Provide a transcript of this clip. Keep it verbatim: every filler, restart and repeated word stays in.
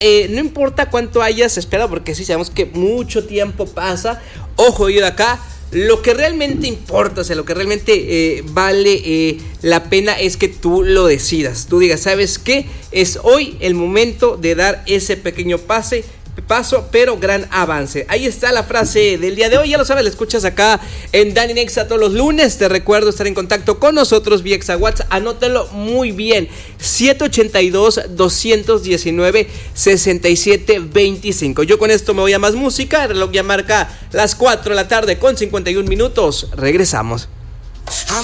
Eh, no importa cuánto hayas esperado, porque sí sabemos que mucho tiempo pasa. Ojo, yo de acá, lo que realmente importa, o sea, lo que realmente eh, vale eh, la pena es que tú lo decidas. Tú digas, ¿sabes qué? Es hoy el momento de dar ese pequeño pase. Paso, pero gran avance. Ahí está la frase del día de hoy. Ya lo sabes, la escuchas acá en Dani Nexa todos los lunes. Te recuerdo estar en contacto con nosotros vía WhatsApp. Anótalo muy bien: siete ocho dos, dos uno nueve, seis siete dos cinco. Yo con esto me voy a más música. El reloj ya marca las cuatro de la tarde con cincuenta y un minutos. Regresamos.